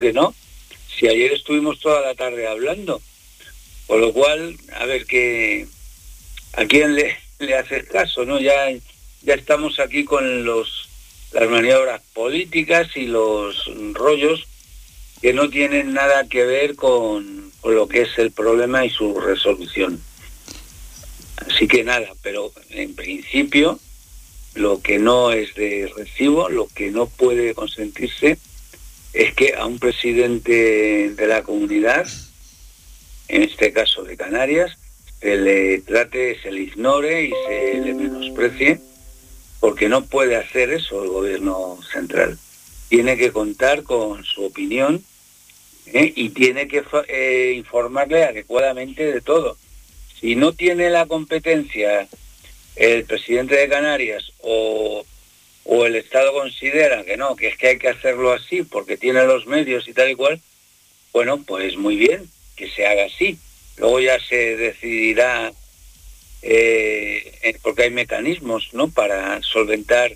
que no, si ayer estuvimos toda la tarde hablando, con lo cual, a ver a quién le haces caso, ¿no? Ya estamos aquí con las maniobras políticas y los rollos que no tienen nada que ver con lo que es el problema y su resolución. Así que nada, pero en principio lo que no es de recibo, lo que no puede consentirse es que a un presidente de la comunidad, en este caso de Canarias, se le trate, se le ignore y se le menosprecie, porque no puede hacer eso el gobierno central. Tiene que contar con su opinión, y tiene que informarle adecuadamente de todo. Si no tiene la competencia el presidente de Canarias o el Estado considera que no, que es que hay que hacerlo así porque tiene los medios y tal y cual, bueno, pues muy bien, que se haga así. Luego ya se decidirá, porque hay mecanismos, ¿no?, para solventar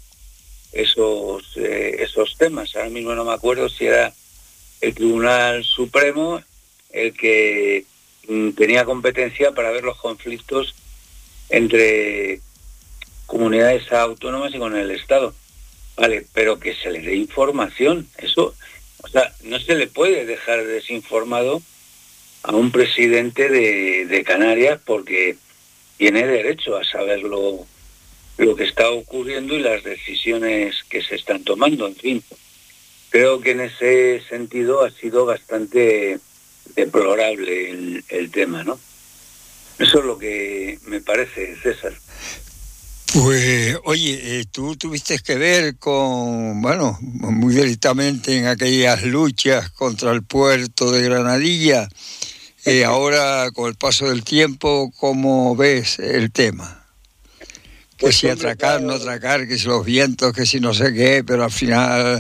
esos temas. Ahora mismo no me acuerdo si era el Tribunal Supremo el que tenía competencia para ver los conflictos entre comunidades autónomas y con el Estado. Vale, pero que se le dé información. Eso, o sea, no se le puede dejar desinformado a un presidente de Canarias, porque tiene derecho a saber lo que está ocurriendo y las decisiones que se están tomando. En fin, creo que en ese sentido ha sido bastante deplorable el tema, ¿no? Eso es lo que me parece, César. Pues, oye, tú tuviste que ver muy directamente en aquellas luchas contra el puerto de Granadilla. Ahora, con el paso del tiempo, ¿cómo ves el tema? Que Pues, si atracar, no atracar, que si los vientos, que si no sé qué, pero al final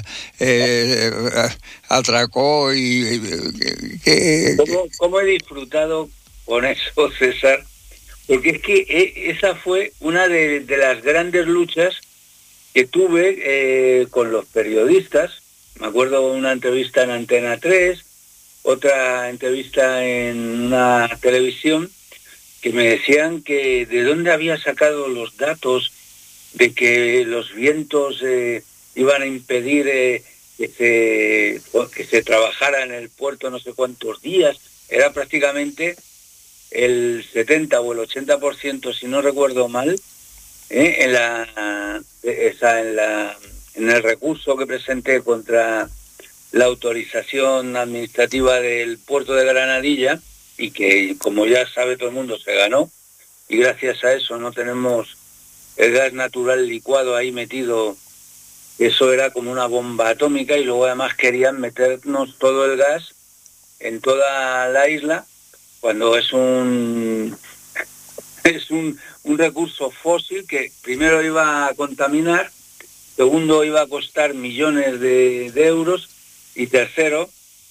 atracó y... ¿Cómo he disfrutado con eso, César? Porque es que esa fue una de las grandes luchas que tuve con los periodistas. Me acuerdo una entrevista en Antena 3, otra entrevista en una televisión, que me decían que de dónde había sacado los datos de que los vientos iban a impedir que se trabajara en el puerto no sé cuántos días. Era prácticamente el 70 o el 80%, si no recuerdo mal, en el recurso que presenté contra la autorización administrativa del puerto de Granadilla, y que, como ya sabe todo el mundo, se ganó, y gracias a eso no tenemos el gas natural licuado ahí metido. Eso era como una bomba atómica, y luego además querían meternos todo el gas en toda la isla, cuando es un recurso fósil que primero iba a contaminar, segundo iba a costar millones de euros, y tercero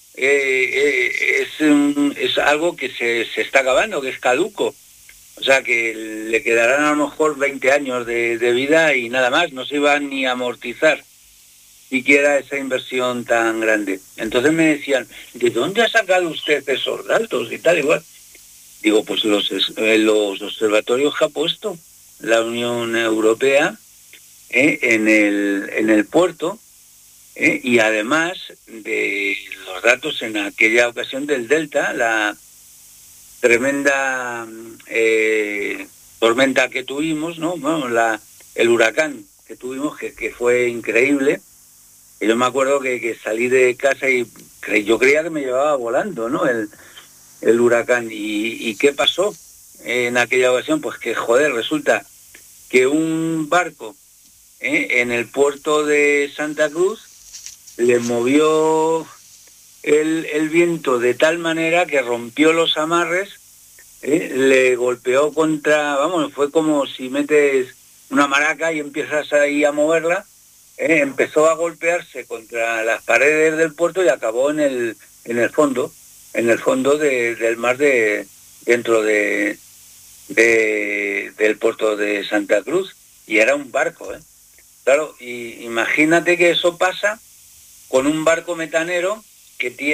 es algo que se está acabando, que es caduco. O sea, que le quedarán a lo mejor 20 años de vida y nada más. No se iba ni a amortizar siquiera esa inversión tan grande. Entonces me decían, ¿de dónde ha sacado usted esos datos y tal igual? Digo, pues los observatorios que ha puesto la Unión Europea en el puerto, y además de los datos en aquella ocasión del Delta, la tremenda tormenta que tuvimos, ¿no? Bueno, el huracán que tuvimos, que fue increíble. Y yo me acuerdo que salí de casa y yo creía que me llevaba volando, ¿no?, el huracán. ¿Y qué pasó en aquella ocasión? Pues que, resulta que un barco en el puerto de Santa Cruz le movió el viento de tal manera que rompió los amarres, le golpeó fue como si metes una maraca y empiezas ahí a moverla, empezó a golpearse contra las paredes del puerto y acabó en el fondo del mar, dentro del puerto de Santa Cruz, y era un barco, Claro, y imagínate que eso pasa con un barco metanero que tiene